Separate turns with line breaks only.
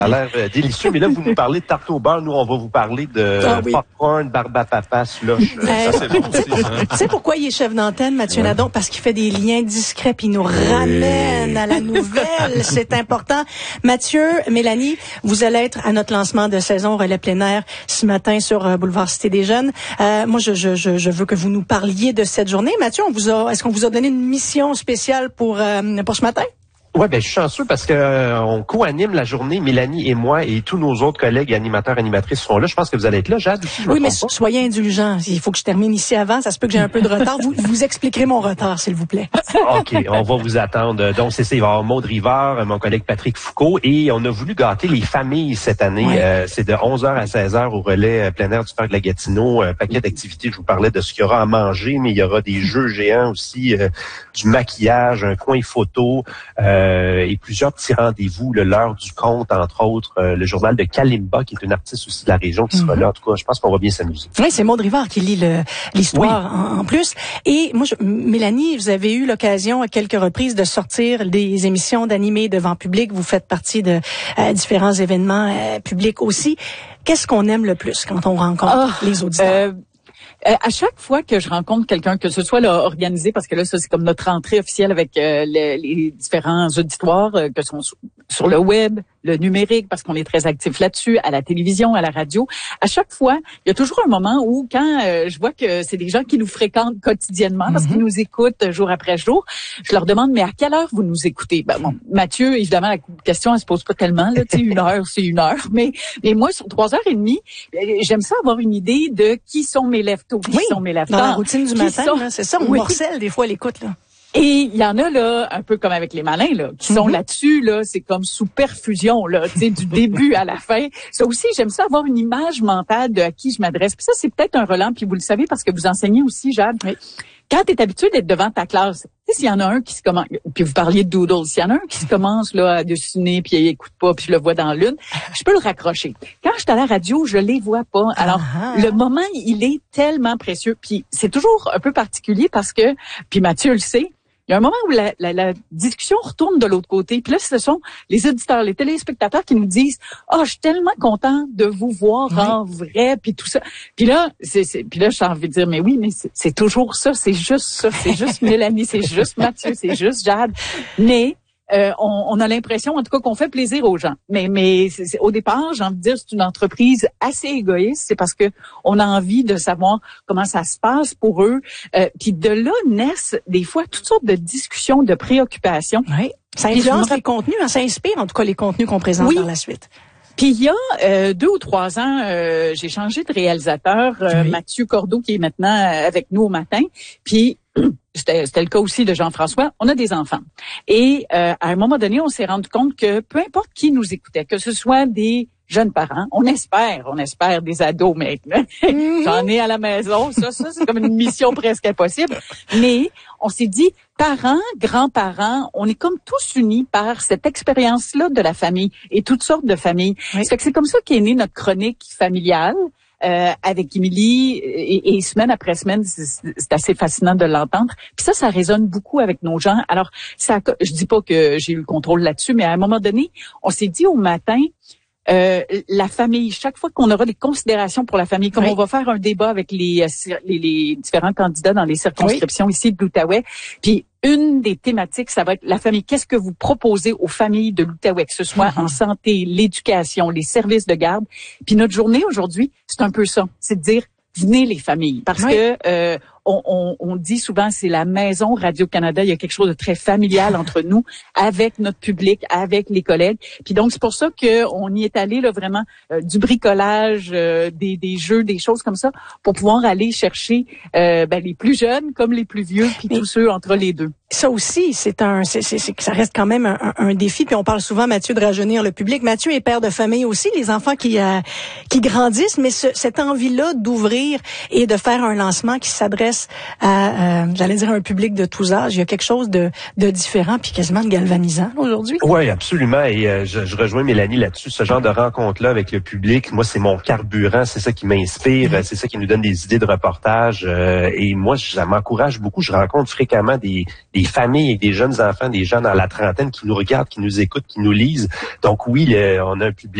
Ça a l'air délicieux, mais là, vous nous parlez de tarte au beurre. Nous, on va vous parler de popcorn, barbe à papa, slush. Ça, c'est bon aussi.
Tu sais pourquoi il est chef d'antenne, Mathieu Nadon? Parce qu'il fait des liens discrets, puis il nous ramène à la nouvelle. C'est important. Mathieu, Mélanie, vous allez être à notre lancement de saison Relais plein air ce matin sur Boulevard Cité des Jeunes. Moi, je veux que vous nous parliez de cette journée. Mathieu, est-ce qu'on vous a donné une mission spéciale pour ce matin?
Ouais, je suis chanceux parce que on co-anime la journée, Mélanie et moi, et tous nos autres collègues animateurs, animatrices seront là. Je pense que vous allez être là, Jade. Aussi,
oui, mais soyez indulgents. Il faut que je termine ici avant. Ça se peut que j'ai un peu de retard. Vous expliquerez mon retard, s'il vous plaît.
OK, on va vous attendre. Donc, c'est ça, il va y avoir Maude Rivard, mon collègue Patrick Foucault, et on a voulu gâter les familles cette année. Ouais. C'est de 11h à 16h au relais plein air du parc de la Gatineau. Un paquet d'activités, je vous parlais de ce qu'il y aura à manger, mais il y aura des jeux géants aussi, du maquillage, un coin photo, et plusieurs petits rendez-vous, l'heure du conte, entre autres, le journal de Kalimba, qui est une artiste aussi de la région qui sera là. En tout cas, je pense qu'on va bien s'amuser.
Oui, c'est Maude Rivard qui lit l'histoire en plus. Et moi, Mélanie, vous avez eu l'occasion à quelques reprises de sortir des émissions d'animés devant public. Vous faites partie de différents événements publics aussi. Qu'est-ce qu'on aime le plus quand on rencontre les auditeurs?
À chaque fois que je rencontre quelqu'un, que ce soit là, organisé, parce que là, ça c'est comme notre entrée officielle avec les différents auditoires que sont sur le web, le numérique, parce qu'on est très actif là-dessus, à la télévision, à la radio. À chaque fois, il y a toujours un moment où quand je vois que c'est des gens qui nous fréquentent quotidiennement, parce qu'ils nous écoutent jour après jour, je leur demande, mais à quelle heure vous nous écoutez? Bon, Mathieu, évidemment, la question, elle se pose pas tellement, là, tu sais, 1 heure, c'est 1 heure. Mais moi, sur 3h30, j'aime ça avoir une idée de qui sont mes lève-tôt, qui sont mes lève-tard.
Dans la routine du matin, là, c'est ça, on morcelle des fois l'écoute, là.
Et il y en a là, un peu comme avec les malins là, qui sont là-dessus là, c'est comme sous perfusion là, tu sais, du début à la fin. Ça aussi, j'aime ça avoir une image mentale de à qui je m'adresse. Puis ça, c'est peut-être un relent, puis vous le savez parce que vous enseignez aussi, Jade. Oui. Quand tu es habitué d'être devant ta classe, tu sais, s'il y en a un qui se commence, puis vous parliez de doodle, s'il y en a un qui se commence là à dessiner, puis il écoute pas, puis je le vois dans l'une, je peux le raccrocher. Quand je suis à la radio, je les vois pas. Alors, le moment, il est tellement précieux. Puis c'est toujours un peu particulier parce que, puis Mathieu le sait, il y a un moment où la discussion retourne de l'autre côté. Puis là, ce sont les auditeurs, les téléspectateurs qui nous disent « Ah, je suis tellement content de vous voir en vrai, puis tout ça. » Puis là, puis là, j'ai envie de dire « Mais oui, mais c'est toujours ça, c'est juste ça, c'est juste Mélanie, c'est juste Mathieu, c'est juste Jade. » Mais on a l'impression, en tout cas, qu'on fait plaisir aux gens. Mais au départ, j'ai envie de dire, c'est une entreprise assez égoïste. C'est parce que on a envie de savoir comment ça se passe pour eux. Puis de là naissent des fois toutes sortes de discussions, de préoccupations.
Oui. Ça influence les contenus, ça inspire en tout cas les contenus qu'on présente par la suite.
Puis il y a 2 ou 3 ans, j'ai changé de réalisateur, Mathieu Cordeau, qui est maintenant avec nous au matin. Puis c'était le cas aussi de Jean-François. On a des enfants. Et à un moment donné, on s'est rendu compte que peu importe qui nous écoutait, que ce soit des jeunes parents, on espère des ados maintenant. J'en ai à la maison, ça c'est comme une mission presque impossible. Mais on s'est dit, parents, grands-parents, on est comme tous unis par cette expérience-là de la famille et toutes sortes de familles. Oui. C'est comme ça qu'est née notre chronique familiale. Avec Émilie et semaine après semaine, c'est assez fascinant de l'entendre. Puis ça résonne beaucoup avec nos gens. Alors, je dis pas que j'ai eu le contrôle là-dessus, mais à un moment donné, on s'est dit au matin, la famille, chaque fois qu'on aura des considérations pour la famille, comme on va faire un débat avec les différents candidats dans les circonscriptions ici de l'Outaouais, puis une des thématiques, ça va être la famille. Qu'est-ce que vous proposez aux familles de l'Outaouais, que ce soit en santé, l'éducation, les services de garde? Puis notre journée aujourd'hui, c'est un peu ça, c'est de dire venez les familles, parce que on dit souvent c'est la maison Radio-Canada, il y a quelque chose de très familial entre nous, avec notre public, avec les collègues. Puis donc c'est pour ça que on y est allé là vraiment du bricolage, des jeux, des choses comme ça, pour pouvoir aller chercher les plus jeunes comme les plus vieux, puis tous ceux entre les deux.
Ça aussi, ça reste quand même un défi. Puis on parle souvent, Mathieu, de rajeunir le public. Mathieu est père de famille aussi, les enfants qui grandissent, mais cette envie-là d'ouvrir et de faire un lancement qui s'adresse à, j'allais dire, un public de tous âges. Il y a quelque chose de différent puis quasiment de galvanisant aujourd'hui.
Oui, absolument. Et je rejoins Mélanie là-dessus. Ce genre de rencontre-là avec le public, moi, c'est mon carburant. C'est ça qui m'inspire. C'est ça qui nous donne des idées de reportage. Et moi, ça m'encourage beaucoup. Je rencontre fréquemment des des familles et des jeunes enfants, des gens dans la trentaine qui nous regardent, qui nous écoutent, qui nous lisent. Donc oui, on a un public